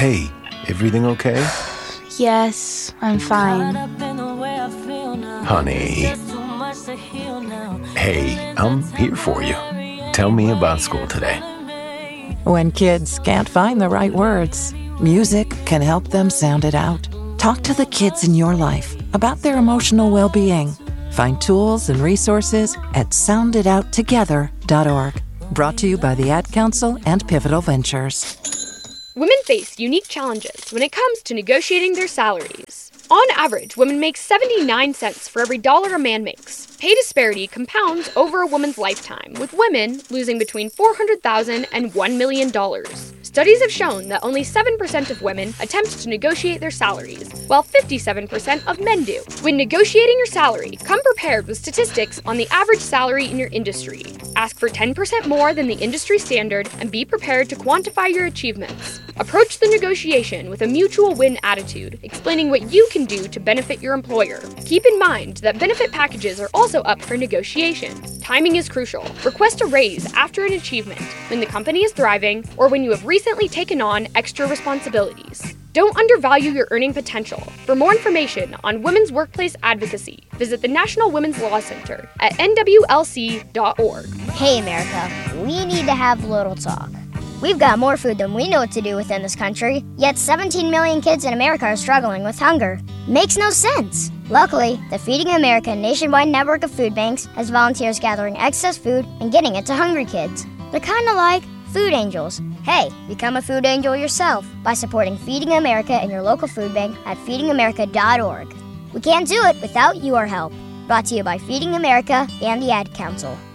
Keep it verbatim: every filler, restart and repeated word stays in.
Hey, everything okay? Yes, I'm fine. Honey. Hey, I'm here for you. Tell me about school today. When kids can't find the right words, music can help them sound it out. Talk to the kids in your life about their emotional well-being. Find tools and resources at sound it out together dot org. Brought to you by the Ad Council and Pivotal Ventures. Women face unique challenges when it comes to negotiating their salaries. On average, women make seventy-nine cents for every dollar a man makes. Pay disparity compounds over a woman's lifetime, with women losing between four hundred thousand dollars and one million dollars. Studies have shown that only seven percent of women attempt to negotiate their salaries, while fifty-seven percent of men do. When negotiating your salary, come prepared with statistics on the average salary in your industry. Ask for ten percent more than the industry standard and be prepared to quantify your achievements. Approach the negotiation with a mutual win attitude, explaining what you can do to benefit your employer. Keep in mind that benefit packages are also up for negotiation. Timing is crucial. Request a raise after an achievement, when the company is thriving, or when you have recently taken on extra responsibilities. Don't undervalue your earning potential. For more information on women's workplace advocacy, visit the National Women's Law Center at N W L C dot org. Hey, America, we need to have a little talk. We've got more food than we know what to do with in this country, yet seventeen million kids in America are struggling with hunger. Makes no sense. Luckily, the Feeding America nationwide network of food banks has volunteers gathering excess food and getting it to hungry kids. They're kind of like food angels. Hey, become a food angel yourself by supporting Feeding America in your local food bank at feeding america dot org. We can't do it without your help. Brought to you by Feeding America and the Ad Council.